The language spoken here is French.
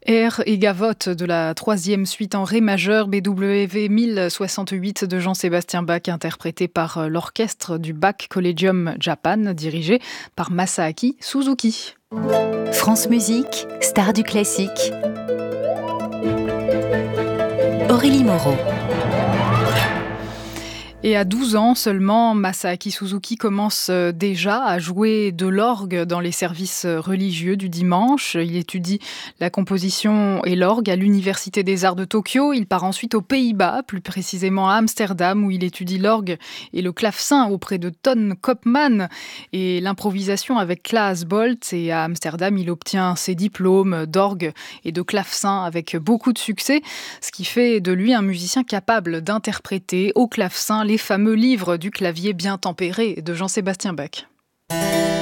Air et Gavotte de la troisième suite en ré majeur BWV 1068 de Jean-Sébastien Bach, interprété par l'orchestre du Bach Collegium Japan, dirigé par Masaaki Suzuki. France Musique, star du classique. Aurélie Moreau. Et à 12 ans seulement, Masaaki Suzuki commence déjà à jouer de l'orgue dans les services religieux du dimanche. Il étudie la composition et l'orgue à l'Université des Arts de Tokyo. Il part ensuite aux Pays-Bas, plus précisément à Amsterdam, où il étudie l'orgue et le clavecin auprès de Ton Koopman et l'improvisation avec Klaas Bolt. Et à Amsterdam, il obtient ses diplômes d'orgue et de clavecin avec beaucoup de succès, ce qui fait de lui un musicien capable d'interpréter au clavecin les fameux livres du clavier bien tempéré de Jean-Sébastien Bach.